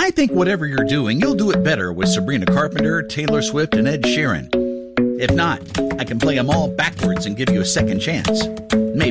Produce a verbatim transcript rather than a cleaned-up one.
I think whatever you're doing, you'll do it better with Sabrina Carpenter, Taylor Swift, and Ed Sheeran. If not, I can play them all backwards and give you a second chance.